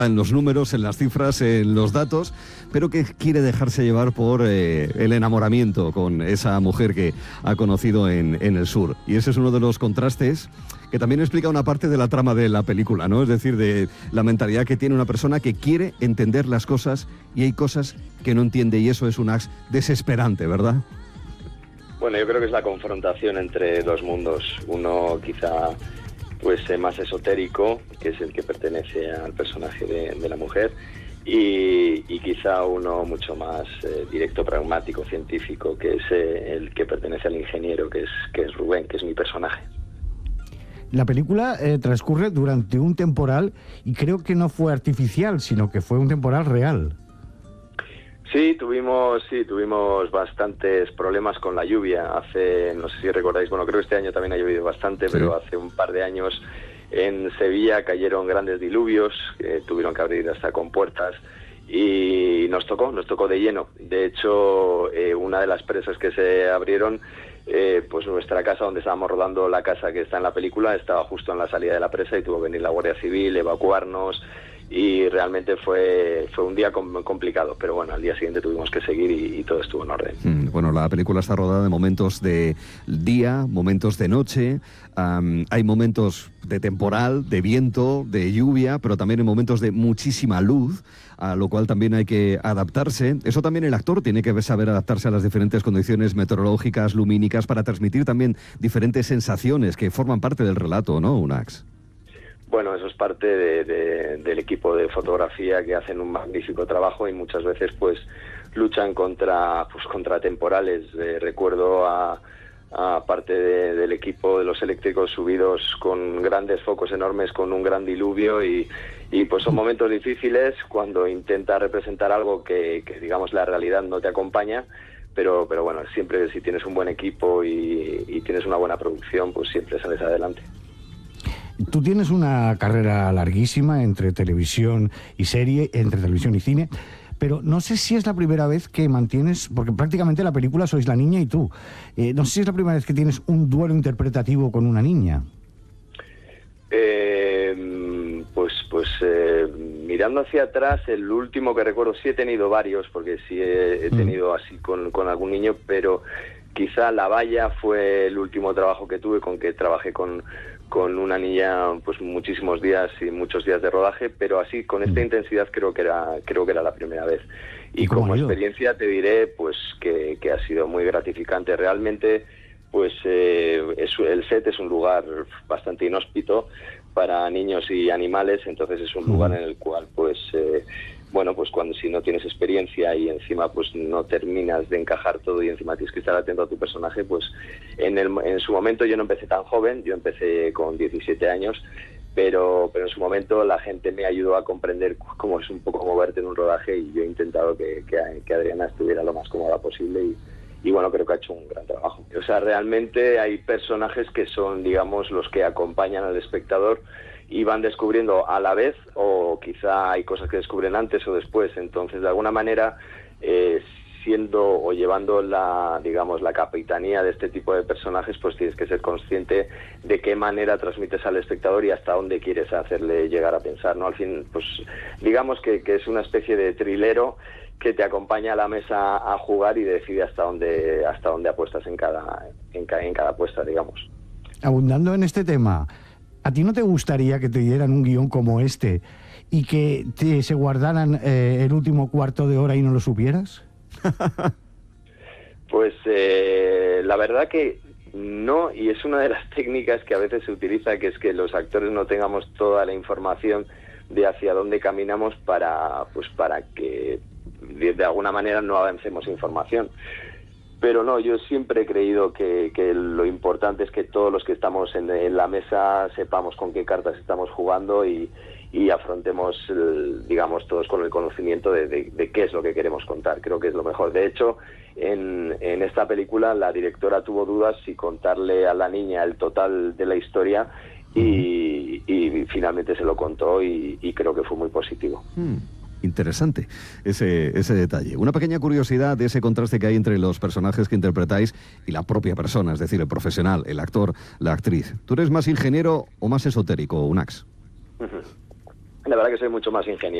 en los números, en las cifras, en los datos, pero que quiere dejarse llevar por el enamoramiento con esa mujer que ha conocido en el sur. Y ese es uno de los contrastes que también explica una parte de la trama de la película, ¿no? Es decir, de la mentalidad que tiene una persona que quiere entender las cosas y hay cosas que no entiende, y eso es un acto desesperante, ¿verdad? Bueno, yo creo que es la confrontación entre dos mundos. Uno quizá pues más esotérico, que es el que pertenece al personaje de la mujer, y quizá uno mucho más directo, pragmático, científico, que es el que pertenece al ingeniero, que es Rubén, que es mi personaje. La película transcurre durante un temporal y creo que no fue artificial, sino que fue un temporal real. Sí, tuvimos bastantes problemas con la lluvia. No sé si recordáis, bueno, creo que este año también ha llovido bastante, sí. Pero hace un par de años en Sevilla cayeron grandes diluvios, tuvieron que abrir hasta compuertas y nos tocó de lleno. De hecho, una de las presas que se abrieron, pues nuestra casa, donde estábamos rodando la casa que está en la película, estaba justo en la salida de la presa y tuvo que venir la Guardia Civil, evacuarnos. Y realmente fue un día complicado, pero bueno, al día siguiente tuvimos que seguir y todo estuvo en orden. Bueno, la película está rodada de momentos de día, momentos de noche, hay momentos de temporal, de viento, de lluvia, pero también en momentos de muchísima luz, a lo cual también hay que adaptarse. Eso también el actor tiene que saber adaptarse a las diferentes condiciones meteorológicas, lumínicas, para transmitir también diferentes sensaciones que forman parte del relato, ¿no, Unax? Bueno, eso es parte del equipo de fotografía, que hacen un magnífico trabajo y muchas veces pues luchan contra temporales. Recuerdo a parte del equipo de los eléctricos subidos con grandes focos enormes, con un gran diluvio y pues son momentos difíciles cuando intentas representar algo que digamos la realidad no te acompaña. Pero bueno, siempre si tienes un buen equipo y tienes una buena producción, pues siempre sales adelante. Tú tienes una carrera larguísima entre televisión y serie, entre televisión y cine, pero no sé si es la primera vez que mantienes, porque prácticamente la película sois la niña y tú, no sé si es la primera vez que tienes un duelo interpretativo con una niña. Mirando hacia atrás, el último que recuerdo, sí he tenido varios, porque sí he tenido así con algún niño, pero quizá La Valla fue el último trabajo que tuve, con que trabajé con una niña pues muchísimos días y muchos días de rodaje, pero así con esta intensidad creo que era la primera vez. Y como experiencia te diré pues que ha sido muy gratificante. Realmente pues el set es un lugar bastante inhóspito para niños y animales, entonces es un lugar en el cual pues cuando si no tienes experiencia y encima pues no terminas de encajar todo y encima tienes que estar atento a tu personaje, pues en su momento yo no empecé tan joven, yo empecé con 17 años, pero en su momento la gente me ayudó a comprender cómo es un poco moverte en un rodaje y yo he intentado que Adriana estuviera lo más cómoda posible y bueno, creo que ha hecho un gran trabajo. O sea, realmente hay personajes que son, digamos, los que acompañan al espectador y van descubriendo a la vez, o quizá hay cosas que descubren antes o después. Entonces, de alguna manera, siendo o llevando la capitanía de este tipo de personajes, pues tienes que ser consciente de qué manera transmites al espectador y hasta dónde quieres hacerle llegar a pensar, ¿no? Al fin, pues digamos que es una especie de trilero que te acompaña a la mesa a jugar y decide hasta dónde apuestas en cada apuesta, digamos. Abundando en este tema, ¿a ti no te gustaría que te dieran un guión como este y que se guardaran el último cuarto de hora y no lo supieras? Pues la verdad que no, y es una de las técnicas que a veces se utiliza, que es que los actores no tengamos toda la información de hacia dónde caminamos para que de alguna manera no avancemos información. Pero no, yo siempre he creído que lo importante es que todos los que estamos en la mesa sepamos con qué cartas estamos jugando y afrontemos, digamos, todos con el conocimiento de qué es lo que queremos contar. Creo que es lo mejor. De hecho, en esta película la directora tuvo dudas si contarle a la niña el total de la historia y finalmente se lo contó y creo que fue muy positivo. Interesante ese detalle. Una pequeña curiosidad de ese contraste que hay entre los personajes que interpretáis y la propia persona, es decir, el profesional, el actor, la actriz. ¿Tú eres más ingeniero o más esotérico, Unax? La verdad que soy mucho más ingeniero.